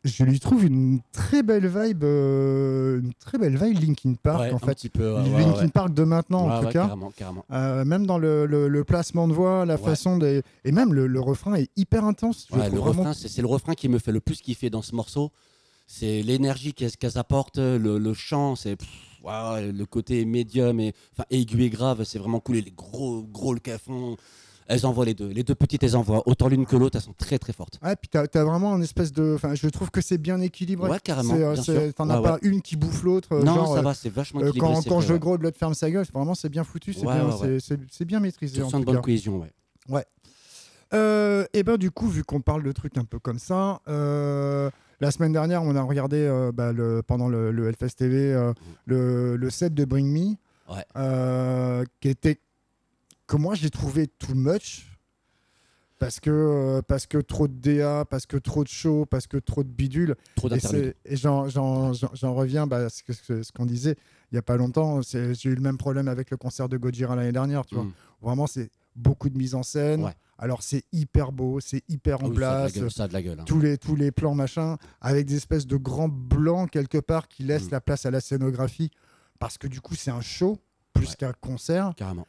je lui trouve une très belle vibe Linkin Park Ouais, en un fait. petit peu. Linkin Park de maintenant en Ouais, tout ouais, cas. carrément, carrément. Même dans le placement de voix, la Ouais. façon des... Et même le refrain est hyper intense. Je le Ouais, le trouve vraiment... refrain, c'est le refrain qui me fait le plus kiffer dans ce morceau. C'est l'énergie qu'elles apportent, le chant, ouais, le côté médium et enfin aigu et grave, c'est vraiment cool. Et les gros le cafon, elles envoient les deux petites, elles envoient autant l'une que l'autre, elles sont très très fortes. Ouais, puis t'as vraiment un espèce de... Enfin, je trouve que c'est bien équilibré. Ouais, carrément, bien sûr. T'en as Ouais, ouais. pas une qui bouffe l'autre. Non, ça va, c'est vachement équilibré, c'est Quand vrai. je Ouais, grôle, l'autre ferme sa gueule. Vraiment, c'est bien foutu. ouais, ouais, ouais. C'est bien maîtrisé Tu en ressens tout une bonne cas. cohésion, ouais. Ouais. Et ben du coup, vu qu'on parle de trucs un peu comme ça, la semaine dernière, on a regardé pendant le Hellfest TV le set de Bring Me, Ouais, que moi j'ai trouvé too much parce que trop de DA, parce que trop de show, parce que trop de bidule. trop d'interludes. Et j'en reviens à ce qu'on disait il y a pas longtemps. J'ai eu le même problème avec le concert de Gojira l'année dernière, tu vois. Vraiment, c'est beaucoup de mise en scène. Ouais. Alors c'est hyper beau, c'est hyper Ah en oui, ça a de la place, gueule, ça a de la gueule. Hein. tous les plans machin, avec des espèces de grands blancs quelque part qui laissent la place à la scénographie, parce que du coup c'est un show plus Ouais, qu'un concert. carrément.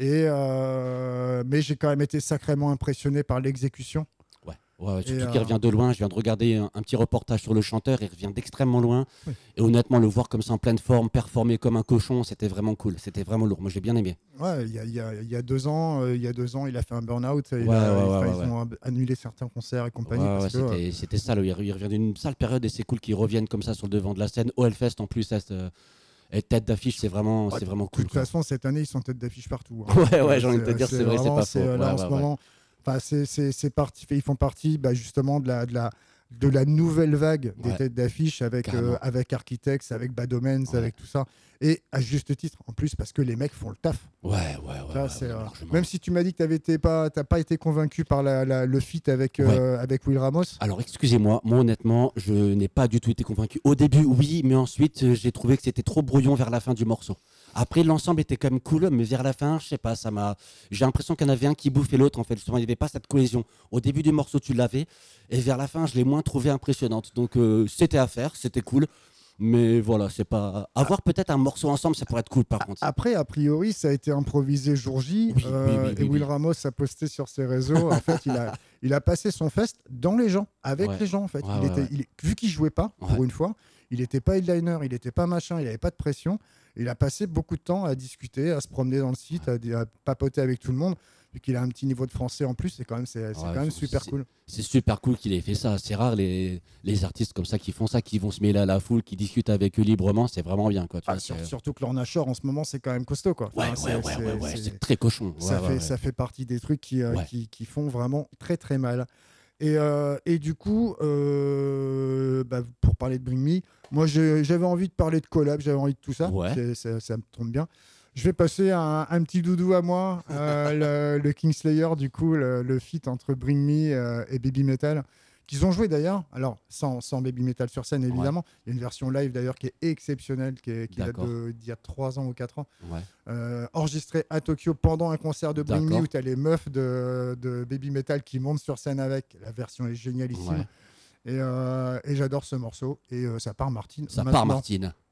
Mais j'ai quand même été sacrément impressionné par l'exécution. Ouais, ouais, Et, surtout qu'il revient de loin. Je viens de regarder un petit reportage sur le chanteur. Il revient d'extrêmement loin. Oui. Et honnêtement, le voir comme ça en pleine forme, performer comme un cochon, c'était vraiment cool. C'était vraiment lourd. Moi, j'ai bien aimé. Ouais, il y a 2 ans, il a fait un burn-out. Ouais, ouais, ouais, Ils ouais. ont annulé certains concerts et compagnie Ouais, ouais, parce que c'était ça. Il revient d'une sale période et c'est cool qu'il revienne comme ça sur le devant de la scène. Au Hellfest, en plus, ça, être tête d'affiche, ouais, c'est de vraiment cool. toute Quoi. façon, cette année, ils sont tête d'affiche partout. Hein. Ouais, ouais, j'ai envie de te dire, c'est vrai, c'est vraiment, pas faux. là Ouais, en ouais, ce ouais. moment. Enfin, c'est parti. Ils font partie justement de la nouvelle vague des Ouais, têtes d'affiche carrément. avec Architects, avec Bad Omens, Ouais, avec tout ça. Et à juste titre, en plus, parce que les mecs font le taf. ouais, ouais, ouais, Ça, ouais, ouais, largement. même si tu m'as dit que t'as pas été convaincu par le feat Ouais. avec Will Ramos. Alors, excusez-moi, moi honnêtement, je n'ai pas du tout été convaincu. Au début, oui, mais ensuite, j'ai trouvé que c'était trop brouillon vers la fin du morceau. Après, l'ensemble était quand même cool, mais vers la fin, je sais pas, j'ai l'impression qu'il y en avait un qui bouffait l'autre, en fait. Justement, il n'y avait pas cette cohésion. Au début du morceau, tu l'avais, et vers la fin, je l'ai moins trouvé impressionnante. Donc, c'était à faire, c'était cool. Mais voilà, c'est pas. Avoir peut-être un morceau ensemble, ça pourrait être cool par contre. Après, a priori, ça a été improvisé jour J. Oui, oui, oui, Et oui, Will oui. Ramos a posté sur ses réseaux. En fait, il a passé son fest dans les gens, avec Ouais, les gens. En fait, ouais, ouais, ouais. vu qu'il jouait pas, Ouais. pour une fois, il n'était pas headliner, il n'était pas machin, il n'avait pas de pression. Il a passé beaucoup de temps à discuter, à se promener dans le site, à papoter avec tout le monde. Vu qu'il a un petit niveau de français en plus, c'est Ouais, quand même super cool. c'est super cool qu'il ait fait ça. C'est rare les artistes comme ça qui font ça, qui vont se mêler à la foule, qui discutent avec eux librement. C'est vraiment bien. Quoi, tu vois, Surtout que Lorna Shore en ce moment, c'est quand même costaud. Quoi. ouais, Enfin, ouais, ouais, ouais, ouais, c'est très cochon. Ouais, ouais, ouais. ça fait partie des trucs Ouais. qui font vraiment très très mal. Et du coup, pour parler de Bring Me, moi j'avais envie de parler de collab, j'avais envie de tout ça. Ouais. Ça me tombe bien. Je vais passer un petit doudou à moi, le Kingslayer, du coup, le feat entre Bring Me et Baby Metal, qu'ils ont joué d'ailleurs, alors sans Baby Metal sur scène Ouais. évidemment. Il y a une version live d'ailleurs qui est exceptionnelle, qui date D'accord. d'il y a 3 ans ou 4 ans, Ouais. enregistré à Tokyo pendant un concert de Bring Me D'accord. où tu as les meufs de Baby Metal qui montent sur scène avec. La version est génialissime. Ouais. Et j'adore ce morceau. Et ça part Martine Ça part, maintenant. Martine.